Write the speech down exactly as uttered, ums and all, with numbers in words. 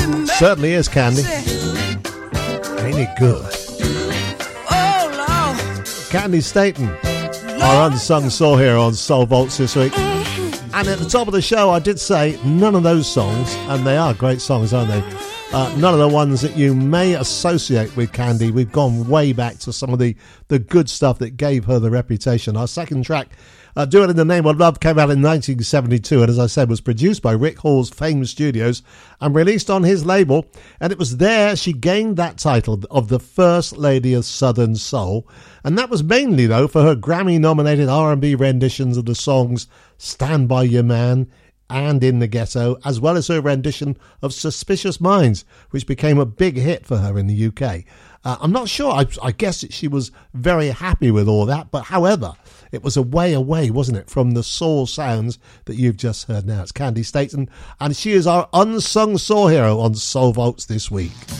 Certainly is, Candy. Ain't it good? Candy Staten, our unsung soul hero on Soul Vaults this week. And at the top of the show, I did say none of those songs, and they are great songs, aren't they? Uh, none of the ones that you may associate with Candy. We've gone way back to some of the, the good stuff that gave her the reputation. Our second track, uh, Do It in the Name of Love, came out in nineteen seventy-two, and as I said, was produced by Rick Hall's Fame Studios and released on his label. And it was there she gained that title of the First Lady of Southern Soul. And that was mainly, though, for her Grammy-nominated R and B renditions of the songs Stand By Your Man and In the Ghetto, as well as her rendition of Suspicious Minds, which became a big hit for her in the U K. Uh, I'm not sure. I, I guess that she was very happy with all that, but however, it was a way away, wasn't it, from the soul sounds that you've just heard now. It's Candy Staten, and she is our unsung soul hero on Soul Vaults this week.